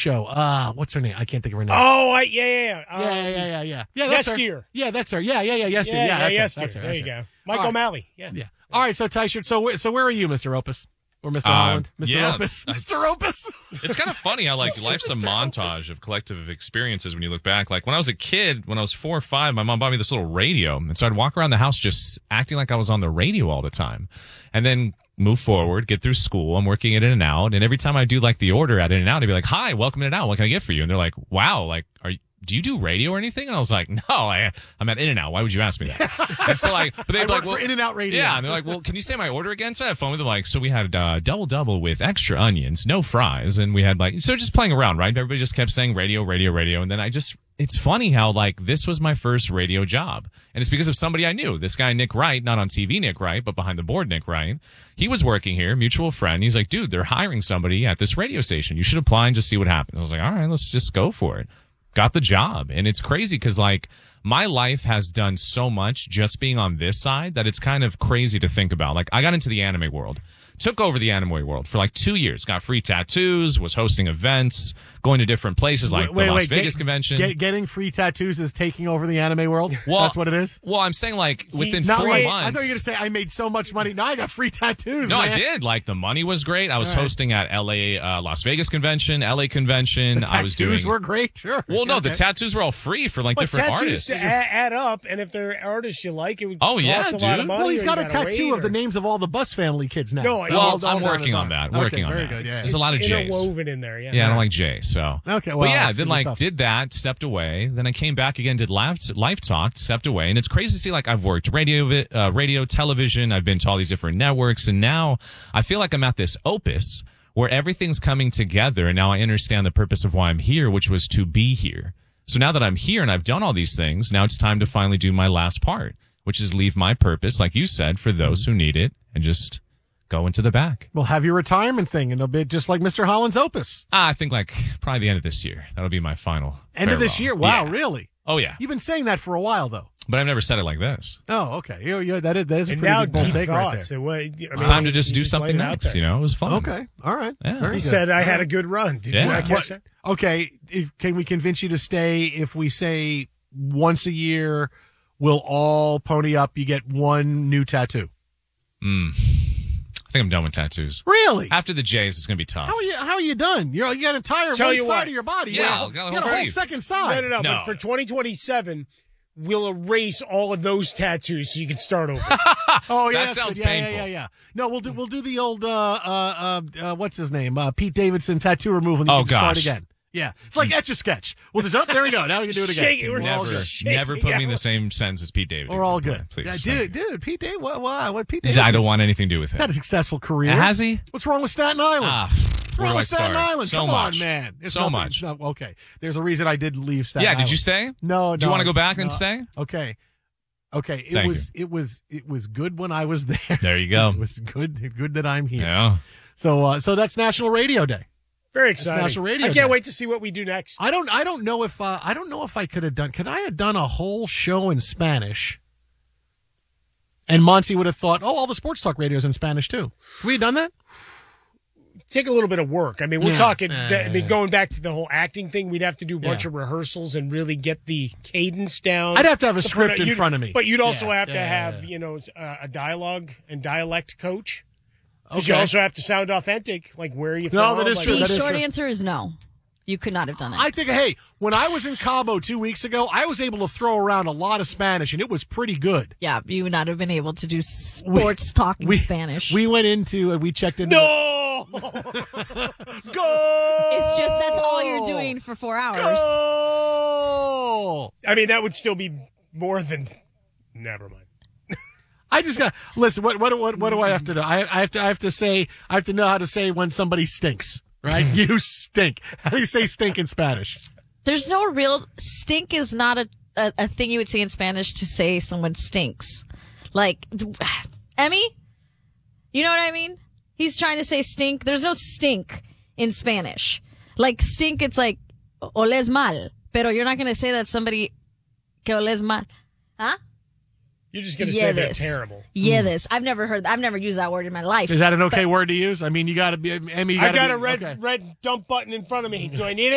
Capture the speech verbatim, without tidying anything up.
show. Uh, what's her name? I can't think of her name. Oh, I, yeah, yeah, yeah. Um, yeah, yeah, yeah, yeah, yeah. Yeah, that's Yesteryear. her. Yeah, that's her. Yeah, yeah, yeah, yesteryear. Yeah, Yeah, yeah, that's her. yesteryear. That's her. There That's you her. go. Mike All right. O'Malley. Yeah. Yeah. All right, so Tyshirt, so wh- so where are you, Mister Opus? Or Mister Uh, Holland? Mister yeah, Opus? it's- Mister Opus? It's kind of funny how, like, life's a Mister montage of collective experiences when you look back. Like, when I was a kid, when I was four or five, my mom bought me this little radio. And so I'd walk around the house just acting like I was on the radio all the time. And then move forward, get through school. I'm working at In-N-Out. And every time I do, like, the order at In-N-Out, I'd be like, hi, welcome to In-N-Out. What can I get for you? And they're like, wow, like, are you, do you do radio or anything? And I was like, no, I, I'm at In-N-Out. Why would you ask me that? And so, like, but they'd I be work like, well, for In-N-Out Radio. yeah. And they're like, well, can you say my order again? So I had fun with them. Like, so we had uh, double double with extra onions, no fries. And we had, like, so just playing around, right? Everybody just kept saying radio, radio, radio. And then I just, it's funny how, like, this was my first radio job. And it's because of somebody I knew. This guy, Nick Wright, not on T V Nick Wright, but behind the board Nick Wright. He was working here, mutual friend. He's like, dude, they're hiring somebody at this radio station. You should apply and just see what happens. I was like, all right, let's just go for it. Got the job. And it's crazy because, like, my life has done so much just being on this side that it's kind of crazy to think about. Like, I got into the anime world, took over the anime world for like two years, got free tattoos, was hosting events, going to different places like wait, the Las wait, Vegas get, convention. Get, getting free tattoos is taking over the anime world? Well, That's what it is? Well, I'm saying, like, within Not four like, months. I thought you were going to say I made so much money. Now I got free tattoos, No, man. I did. Like, the money was great. I was All right. hosting at L A, uh, Las Vegas convention, L A convention. The I was tattoos doing. were great, sure. Well, no, Okay. the tattoos were all free for, like, But different tattoos artists. to add, add up, and if they're artists you like, it would Oh, yeah, cost a lot of dude. money. Well, he's or got you a gotta tattoo wait, of the or- names of all the Bus Family kids now. No, All- Well, all I'm down working his on arm. that. Okay, Working on very that. good, yeah. There's a lot of It's J's. interwoven in there, yeah. Yeah, I don't like Jay, so. Okay, well, but yeah, that's then gonna be like tough. did that, stepped away. Then I came back again, did live life talk, stepped away, and it's crazy to see. Like I've worked radio, vi- uh, radio, television. I've been to all these different networks, and now I feel like I'm at this opus where everything's coming together, and now I understand the purpose of why I'm here, which was to be here. So now that I'm here and I've done all these things, now it's time to finally do my last part, which is leave my purpose, like you said, for those who need it, and just go into the back. We'll have your retirement thing, and it'll be just like Mister Holland's Opus. Ah, I think like probably the end of this year. That'll be my final. End of this farewell. year? Wow, Yeah. really? Oh yeah, You've been saying that for a while, though. but I've never said it like this. Oh, okay. Yeah, yeah, that is, that is a And pretty now big bold deep take right thoughts. there. It was- I mean, It's time to he- just he do laid something it out next. there. You know, it was fun. Okay, all right. Yeah. Very He good. said, I All had right. a good run. Did Yeah. you not What- catch that? Okay, if, can we convince you to stay if we say once a year we'll all pony up, you get one new tattoo? Mm. I think I'm done with tattoos. Really? After the J's, it's gonna be tough. How are you? How are you done? You're you got an entire Tell one you side what. of your body. Yeah, you I'll got, go you got a whole whole sleeve. second No, side. no, no, No. But for twenty twenty-seven, we'll erase all of those tattoos so you can start over. Oh yeah, That that's sounds good. Yeah, painful. Yeah, yeah, yeah. No, we'll do we'll do the old uh uh uh, uh what's his name? Uh, Pete Davidson tattoo removal. And you Oh, can start gosh. again. Yeah, it's like Etch a Sketch. Well, just, oh, there we go. Now we can do it again. Shake it. We're We're all Never, good. Shaking never put me in the out. same sentence as Pete David. We're all good. Please, Yeah, thank dude, you. dude, Pete Davidson. What? What? What? Pete Davidson? I don't want anything to do with He's had a him. successful career. Has he? What's wrong with Staten Island? Ah, What's where wrong do I with Staten start? Island? So Come much, on, man. It's so nothing- much. no, okay, there's a reason I did leave Staten Yeah, Island. did you stay? No. Do you no, want to go back and no. stay? Okay. Okay. It Thank was. It was. It was good when I was there. There you go. It was good. Good that I'm here. Yeah. So. Uh, so that's National Radio Day. Very It's exciting. National Radio I can't Day. wait to see what we do next. I don't. I don't know if. Uh, I don't know if I could have done. Could I have done a whole show in Spanish? And Monty would have thought, oh, all the sports talk radios in Spanish too. Have we done that? Take a little bit of work. I mean, we're Yeah. talking, Yeah, I mean, yeah. going back to the whole acting thing, we'd have to do a bunch Yeah. of rehearsals and really get the cadence down. I'd have to have a The script in you'd- front of me. But you'd also Yeah, have to yeah, yeah, have, yeah. you know, uh, a dialogue and dialect coach. Because you Okay. also have to sound authentic. Like, where are you No, from? that is Like, true. The That is short true. answer is no. You could not have done it. I think, hey, when I was in Cabo two weeks ago, I was able to throw around a lot of Spanish, and it was pretty good. yeah, you would not have been able to do sports talking we, Spanish. We went into and we checked into. No! the, go. it's just that's all you're doing for four hours. Go. I mean, that would still be more than. Never mind. I just got listen. What what what what do I have to do? I, I have to I have to say I have to know how to say when somebody stinks. Right? You stink. How do you say stink in Spanish? There's no real stink is not a, a, a thing you would say in Spanish to say someone stinks. Like Emmy, you know what I mean? He's trying to say stink. There's no stink in Spanish. Like stink, it's like oles mal. Pero you're not going to say that somebody que oles mal. Huh? You're just going to say they're Yedes. terrible. Yedes. I've never heard. I've never used that word in my life. Is that an okay word to use? I mean, you got to be Emmy. You I gotta got be, a red okay. red dump button in front of me. Do I need it?